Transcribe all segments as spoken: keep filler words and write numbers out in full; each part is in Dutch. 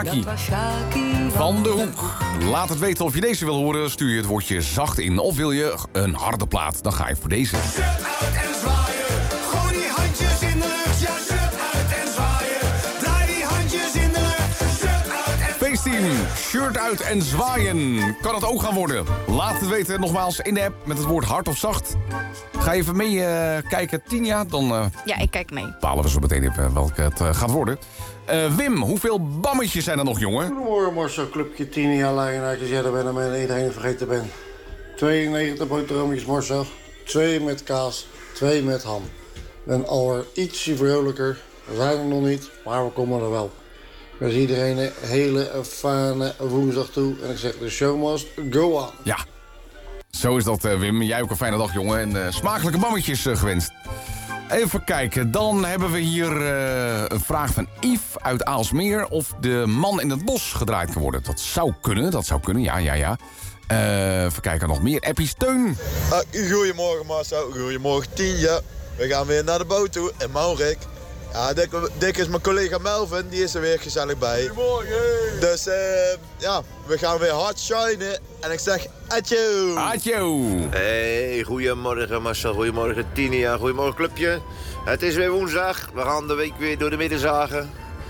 Van de Hoek. Laat het weten of je deze wil horen. Stuur je het woordje zacht in. Of wil je een harde plaat, dan ga je voor deze. Shirt uit en zwaaien. Gooi die handjes in de lucht. Ja, shirt uit en zwaaien. Draai die handjes in de lucht. Shirt uit en... Feestteam, shirt uit en zwaaien. Kan het ook gaan worden? Laat het weten nogmaals in de app met het woord hard of zacht. Ga je even mee uh, kijken, Tinja? Dan uh, Ja, ik kijk mee. bepalen we zo meteen even welke het uh, gaat worden. Uh, Wim, hoeveel bammetjes zijn er nog, jongen? Goedemorgen, Marcel. Clubje tien jaar Leienaartjes. Ja, daar ben ik met iedereen vergeten ben. tweeënnegentig boterhammetjes, Marcel. Twee met kaas, twee met ham. Ik ben alweer ietsje vrolijker. We zijn er nog niet, maar we komen er wel. Ik wens iedereen een hele fijne woensdag toe. En ik zeg, de show must go on. Ja, zo is dat, uh, Wim. Jij ook een fijne dag, jongen. En uh, smakelijke bammetjes uh, gewenst. Even kijken, dan hebben we hier uh, een vraag van Yves uit Aalsmeer... of de man in het bos gedraaid kan worden. Dat zou kunnen, dat zou kunnen, ja, ja, ja. Uh, even kijken, nog meer. Appie Steun. Uh, goedemorgen Marcel, goedemorgen Tinja. We gaan weer naar de boot toe in Maurik. Ja, Dick, Dick is mijn collega Melvin, die is er weer gezellig bij. Goedemorgen. Dus uh, ja, we gaan weer hard shinen. En ik zeg, atjo. Atjo. Hey, goedemorgen Marcel, goedemorgen Tinia, goedemorgen clubje. Het is weer woensdag, we gaan de week weer door de midden zagen.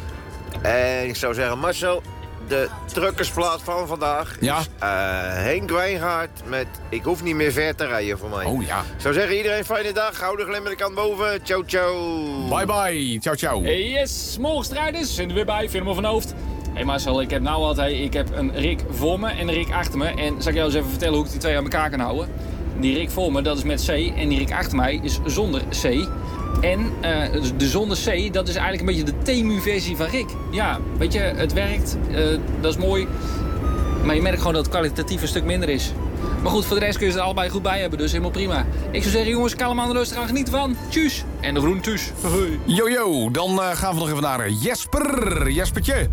En ik zou zeggen Marcel, de truckersplaat van vandaag ja. is uh, Henk Wijngaard met Ik hoef niet meer ver te rijden voor mij. Oh ja. Ik zou zeggen iedereen fijne dag, hou de glim met de kant boven, ciao ciao. Bye bye, ciao ciao. Hey, yes, morgen strijders, zijn er weer bij, Firma van Hoofd. Hé hey Marcel, ik heb nou altijd, ik heb een Rick voor me en een Rick achter me. En zal ik jou eens even vertellen hoe ik die twee aan elkaar kan houden? Die Rick voor me, dat is met C en die Rick achter mij is zonder C. En uh, de zonder C, dat is eigenlijk een beetje de Temu-versie van Rick. Ja, weet je, het werkt, uh, dat is mooi. Maar je merkt gewoon dat het kwalitatief een stuk minder is. Maar goed, voor de rest kun je ze er allebei goed bij hebben, dus helemaal prima. Ik zou zeggen, jongens, kalm aan de rustig aan genieten van. Tjus. En de groen tjus. Jojo, dan uh, gaan we nog even naar Jesper. Jespertje.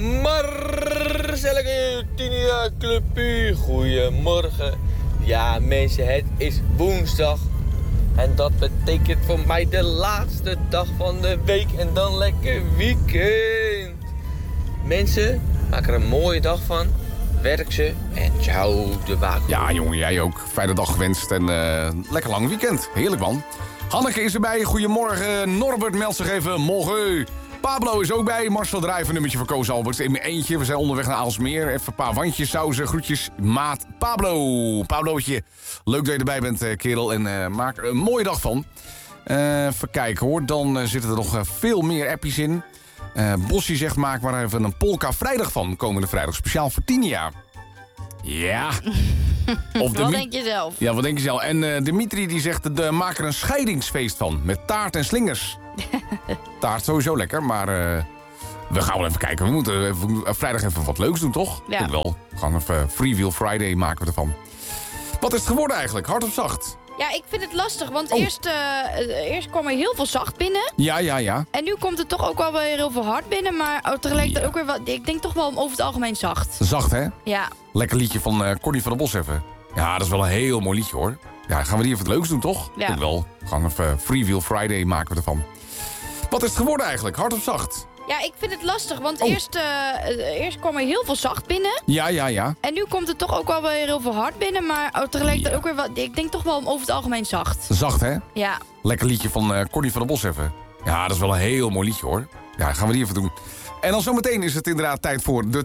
Marcel, Tinia, clubje. Goedemorgen. Ja, mensen, het is woensdag. En dat betekent voor mij de laatste dag van de week en dan lekker weekend. Mensen, maak er een mooie dag van. Werk ze en ciao de waken. Ja, jongen, jij ook. Fijne dag gewenst en uh, lekker lang weekend. Heerlijk, man. Hanneke is erbij. Goedemorgen. Norbert meldt zich even. Morgen. Pablo is ook bij. Marcel Drijven, een nummertje van Koos Alberts. In mijn eentje. We zijn onderweg naar Aalsmeer. Even een paar wandjes, sauzen, groetjes. Maat Pablo. Pablootje. Leuk dat je erbij bent, kerel. En uh, maak er een mooie dag van. Uh, even kijken, hoor. Dan uh, zitten er nog uh, veel meer appies in. Uh, Bossie zegt, maak maar even een polka vrijdag van. Komende vrijdag. Speciaal voor Tinia. Ja. Of wat denk je zelf? Ja, wat denk je zelf? En uh, Dimitri die zegt, de, maak er een scheidingsfeest van. Met taart en slingers. Taart sowieso lekker, maar uh, we gaan wel even kijken. We moeten even, uh, vrijdag even wat leuks doen, toch? Ja. Ik wel. Gewoon even Freewheel Friday maken we ervan. Wat is het geworden eigenlijk? Hard of zacht? Ja, ik vind het lastig, want Oh. eerst, uh, eerst kwam er heel veel zacht binnen. Ja, ja, ja. En nu komt er toch ook wel weer heel veel hard binnen, maar tegelijkertijd Ja. ook weer wat. Ik denk toch wel over het algemeen zacht. Zacht, hè? Ja. Lekker liedje van uh, Corny van der Bos even. Ja, dat is wel een heel mooi liedje, hoor. Ja, gaan we die even wat leuks doen, toch? Ja. Ik wel. Gewoon even Freewheel Friday maken we ervan. Wat is het geworden eigenlijk? Hard of zacht? Ja, ik vind het lastig, want Oh. eerst, uh, eerst kwam er heel veel zacht binnen. Ja, ja, ja. En nu komt er toch ook wel weer heel veel hard binnen, maar tegelijkertijd Ja. ook weer wat. Ik denk toch wel over het algemeen zacht. Zacht, hè? Ja. Lekker liedje van uh, Corny van der Bos even. Ja, dat is wel een heel mooi liedje, hoor. Ja, gaan we die even doen. En dan zometeen is het inderdaad tijd voor de